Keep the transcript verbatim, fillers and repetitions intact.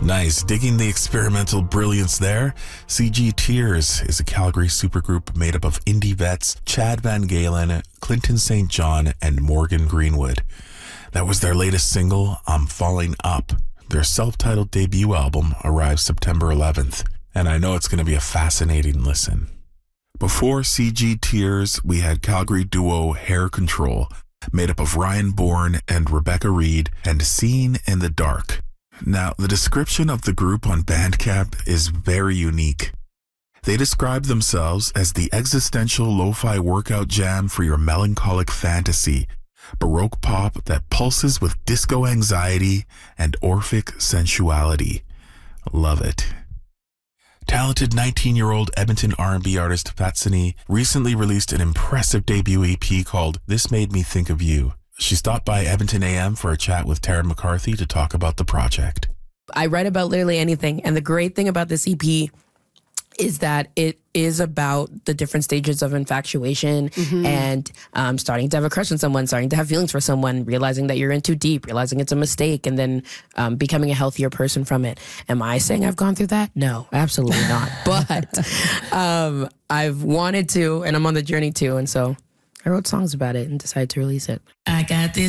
Nice. Digging the experimental brilliance there. C G Tears is a Calgary supergroup made up of indie vets Chad Van Galen, Clinton Saint John, and Morgan Greenwood. That was their latest single, I'm Falling Up. Their self-titled debut album arrives September eleventh, and I know it's going to be a fascinating listen. Before C G Tears, we had Calgary duo Hair Control, made up of Ryan Bourne and Rebecca Reed, and Seen in the Dark. Now, the description of the group on Bandcamp is very unique. They describe themselves as the existential lo-fi workout jam for your melancholic fantasy, Baroque pop that pulses with disco anxiety and Orphic sensuality. Love it. Talented nineteen-year-old Edmonton R and B artist Fatsini recently released an impressive debut E P called This Made Me Think of You. She stopped by Edmonton A M for a chat with Taryn McCarthy to talk about the project. I write about literally anything, and the great thing about this E P is that it is about the different stages of infatuation mm-hmm. and um, starting to have a crush on someone, starting to have feelings for someone, realizing that you're in too deep, realizing it's a mistake, and then um, becoming a healthier person from it. Am I saying I've gone through that? No, absolutely not. But um, I've wanted to, and I'm on the journey to, and so I wrote songs about it and decided to release it. I got this